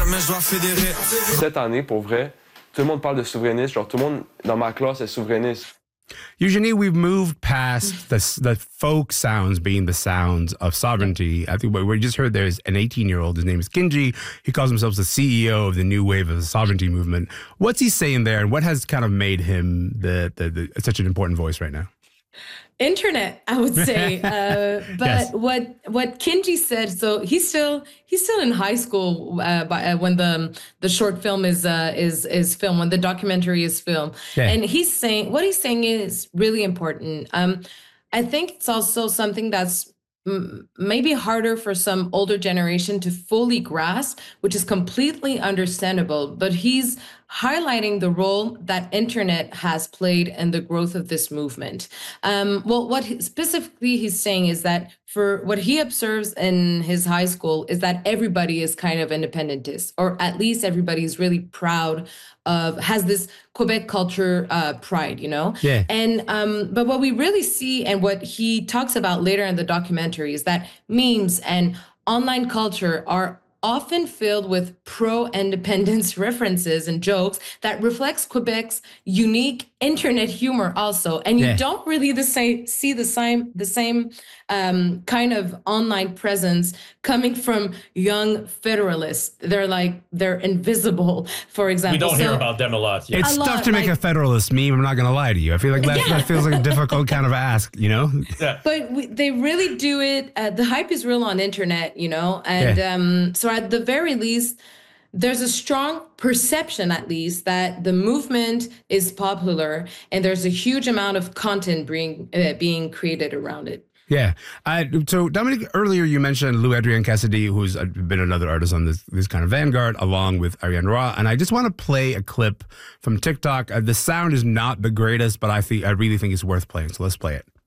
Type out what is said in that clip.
jamais je dois fédérer. Cette année, pour vrai, tout le monde parle de souverainisme. Genre, tout le monde dans ma classe est souverainiste. Eugenie, we've moved past the folk sounds being the sounds of sovereignty. I think what we just heard, there's an 18-year-old. His name is Kinji. He calls himself the CEO of the new wave of the sovereignty movement. What's he saying there, and what has kind of made him such an important voice right now? Internet, I would say. But Yes. what Kinji said, so he's still in high school when the short film is filmed, when the documentary is filmed. Yeah. And what he's saying is really important. I think it's also something that's maybe harder for some older generation to fully grasp, which is completely understandable. But he's highlighting the role that internet has played in the growth of this movement. Specifically he's saying is that for what he observes in his high school is that everybody is kind of independentist, or at least everybody is really proud has this Quebec culture pride, you know? Yeah. And but what we really see and what he talks about later in the documentary is that memes and online culture are often filled with pro-independence references and jokes that reflects Quebec's unique internet humor also. And you don't really see the same kind of online presence coming from young federalists. They're invisible, for example. We don't hear about them a lot. Yeah. It's tough to make a Federalist meme, I'm not going to lie to you. I feel like that feels like a difficult kind of ask, you know? Yeah. But they really do it. The hype is real on internet, you know? And so at the very least, there's a strong perception, at least, that the movement is popular and there's a huge amount of content being created around it. Yeah. So, Dominic, earlier you mentioned Lou Adrienne Cassidy, who's been another artist on this kind of vanguard, along with Ariane Roy. And I just want to play a clip from TikTok. The sound is not the greatest, but I really think it's worth playing. So let's play it.